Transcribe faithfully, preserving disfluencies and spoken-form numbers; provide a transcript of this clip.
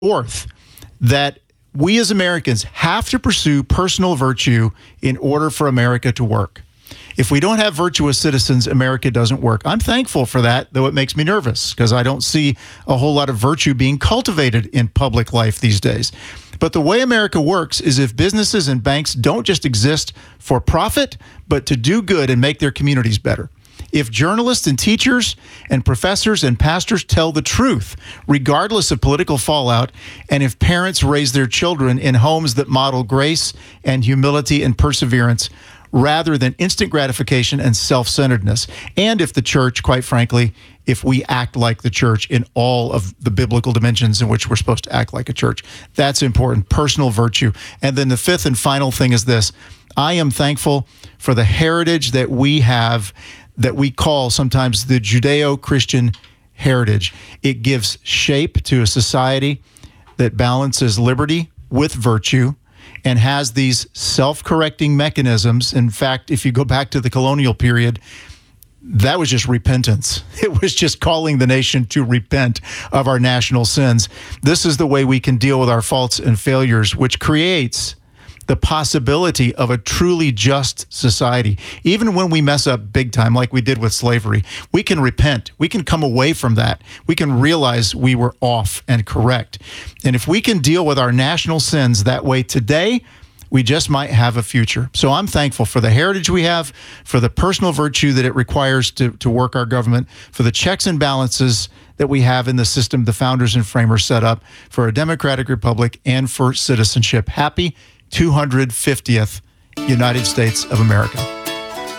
Fourth, that we as Americans have to pursue personal virtue in order for America to work. If we don't have virtuous citizens, America doesn't work. I'm thankful for that, though it makes me nervous because I don't see a whole lot of virtue being cultivated in public life these days. But the way America works is if businesses and banks don't just exist for profit, but to do good and make their communities better. If journalists and teachers and professors and pastors tell the truth, regardless of political fallout, and if parents raise their children in homes that model grace and humility and perseverance, rather than instant gratification and self-centeredness. And if the church, quite frankly, if we act like the church in all of the biblical dimensions in which we're supposed to act like a church. That's important, personal virtue. And then the fifth and final thing is this. I am thankful for the heritage that we have that we call sometimes the Judeo-Christian heritage. It gives shape to a society that balances liberty with virtue and has these self-correcting mechanisms. In fact, if you go back to the colonial period, that was just repentance. It was just calling the nation to repent of our national sins. This is the way we can deal with our faults and failures, which creates the possibility of a truly just society. Even when we mess up big time, like we did with slavery, we can repent. We can come away from that. We can realize we were off and correct. And if we can deal with our national sins that way today, we just might have a future. So I'm thankful for the heritage we have, for the personal virtue that it requires to, to work our government, for the checks and balances that we have in the system the founders and framers set up, for a democratic republic, and for citizenship. Happy two hundred fiftieth United States of America.